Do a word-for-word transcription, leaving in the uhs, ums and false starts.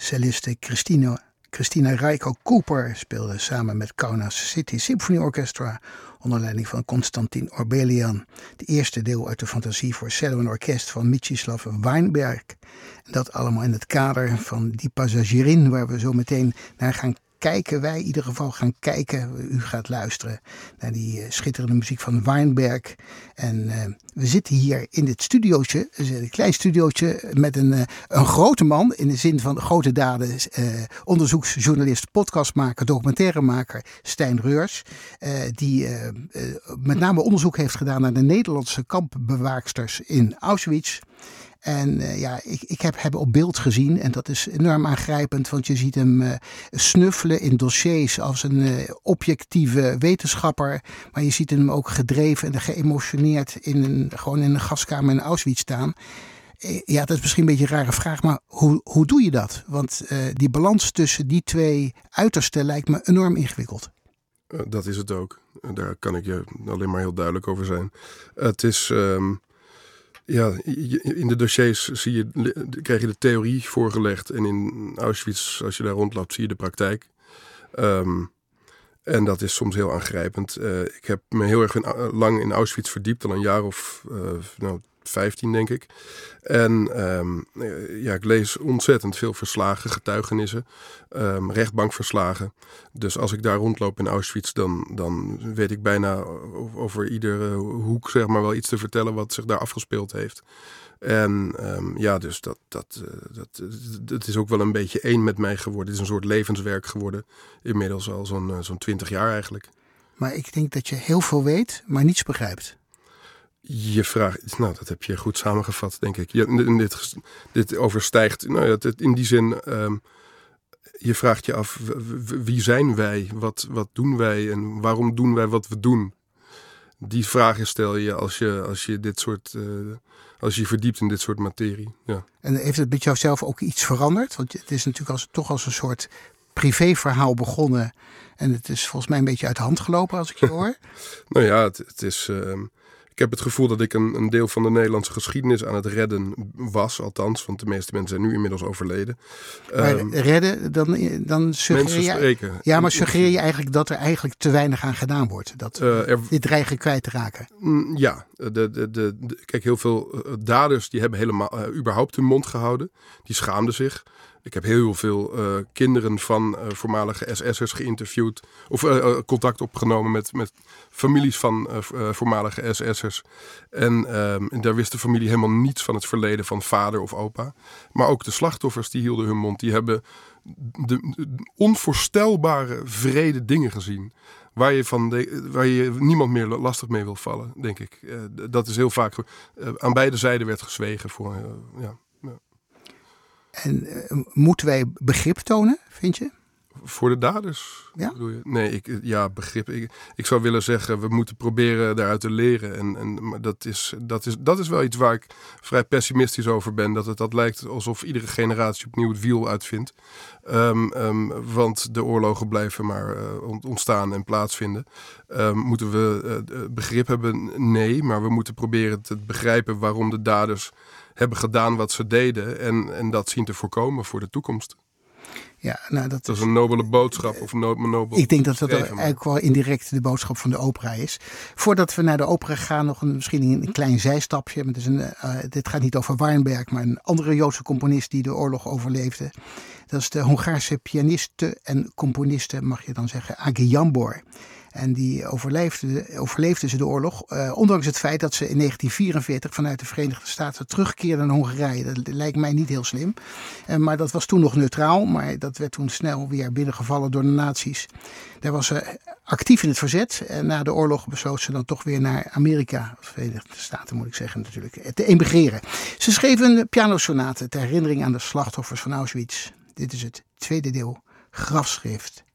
Celliste Christina, Christina Raiko Cooper speelde samen met Kaunas City Symphony Orchestra onder leiding van Konstantin Orbelian. Het eerste deel uit de fantasie voor cello en orkest van Mieczyslaw Weinberg. En dat allemaal in het kader van Die Passagierin, waar we zo meteen naar gaan kijken. Wij in ieder geval gaan kijken. U gaat luisteren naar die uh, schitterende muziek van Weinberg. En uh, we zitten hier in dit studiootje, een klein studiootje met een, uh, een grote man in de zin van grote daden. Uh, onderzoeksjournalist, podcastmaker, documentairemaker Stijn Reurs. Uh, die uh, uh, met name onderzoek heeft gedaan naar de Nederlandse kampbewaaksters in Auschwitz. En uh, ja, ik, ik heb hem op beeld gezien en dat is enorm aangrijpend, want je ziet hem uh, snuffelen in dossiers als een uh, objectieve wetenschapper. Maar je ziet hem ook gedreven en geëmotioneerd in een, gewoon in een gaskamer in Auschwitz staan. Uh, ja, dat is misschien een beetje een rare vraag, maar hoe, hoe doe je dat? Want uh, die balans tussen die twee uitersten lijkt me enorm ingewikkeld. Uh, dat is het ook. Uh, daar kan ik je alleen maar heel duidelijk over zijn. Uh, het is... Um... Ja, in de dossiers zie je, krijg je de theorie voorgelegd. En in Auschwitz, als je daar rondloopt, zie je de praktijk. Um, en dat is soms heel aangrijpend. Uh, ik heb me heel erg in, uh, lang in Auschwitz verdiept. Al een jaar of uh, nou, vijftien, denk ik. En um, ja, ik lees ontzettend veel verslagen, getuigenissen, um, rechtbankverslagen. Dus als ik daar rondloop in Auschwitz, dan, dan weet ik bijna over iedere hoek zeg maar wel iets te vertellen wat zich daar afgespeeld heeft. En um, ja, dus dat, dat, uh, dat, dat is ook wel een beetje één met mij geworden. Het is een soort levenswerk geworden. Inmiddels al zo'n, uh, zo'n twintig jaar eigenlijk. Maar ik denk dat je heel veel weet, maar niets begrijpt. Je vraagt, nou dat heb je goed samengevat, denk ik. Je, dit, dit overstijgt, nou ja, in die zin, um, je vraagt je af, wie zijn wij? Wat, wat doen wij? En waarom doen wij wat we doen? Die vragen stel je als je, als je dit soort, uh, als je verdiept in dit soort materie. Ja. En heeft het met jouzelf ook iets veranderd? Want het is natuurlijk als, toch als een soort privéverhaal begonnen. En het is volgens mij een beetje uit de hand gelopen als ik je hoor. Nou ja, het, het is... Um, Ik heb het gevoel dat ik een, een deel van de Nederlandse geschiedenis aan het redden was, althans, want de meeste mensen zijn nu inmiddels overleden. Maar um, redden, dan, dan suggereer je... spreken. Ja, maar suggereer je eigenlijk dat er eigenlijk te weinig aan gedaan wordt? Dat uh, er, dit dreigen kwijt te raken? Ja, de, de, de, de, kijk, heel veel daders die hebben helemaal uh, überhaupt hun mond gehouden. Die schaamden zich. Ik heb heel veel uh, kinderen van uh, voormalige S S'ers geïnterviewd. Of uh, uh, contact opgenomen met, met families van uh, uh, voormalige S S'ers. En, uh, en daar wist de familie helemaal niets van het verleden van vader of opa. Maar ook de slachtoffers die hielden hun mond. Die hebben de, de onvoorstelbare wrede dingen gezien. Waar je, van de, waar je niemand meer lastig mee wil vallen, denk ik. Uh, dat is heel vaak... Uh, aan beide zijden werd gezwegen voor... Uh, ja. En uh, moeten wij begrip tonen, vind je? Voor de daders? Ja? Bedoel je? Nee, ik, ja, begrip. Ik, ik zou willen zeggen, we moeten proberen daaruit te leren. En, en maar dat, is, dat, is, dat is wel iets waar ik vrij pessimistisch over ben. Dat het dat lijkt alsof iedere generatie opnieuw het wiel uitvindt. Um, um, want de oorlogen blijven maar uh, ontstaan en plaatsvinden. Um, moeten we uh, begrip hebben? Nee, maar we moeten proberen te begrijpen waarom de daders hebben gedaan wat ze deden en, en dat zien te voorkomen voor de toekomst. Ja, nou dat, dat is een nobele boodschap of een nobel. Ik denk dat dat eigenlijk wel indirect de boodschap van de opera is. Voordat we naar de opera gaan, nog een, misschien een klein zijstapje. Het is een, uh, dit gaat niet over Weinberg, maar een andere Joodse componist die de oorlog overleefde. Dat is de Hongaarse pianiste en componiste, mag je dan zeggen, Ági Jambor. En die overleefde, overleefde ze de oorlog. Uh, ondanks het feit dat ze in negentien vierenveertig vanuit de Verenigde Staten terugkeerde naar Hongarije. Dat lijkt mij niet heel slim. Uh, maar dat was toen nog neutraal. Maar dat werd toen snel weer binnengevallen door de nazi's. Daar was ze actief in het verzet. En na de oorlog besloot ze dan toch weer naar Amerika. Of Verenigde Staten moet ik zeggen natuurlijk. Te emigreren. Ze schreef een pianosonate ter herinnering aan de slachtoffers van Auschwitz. Dit is het tweede deel. Grafschrift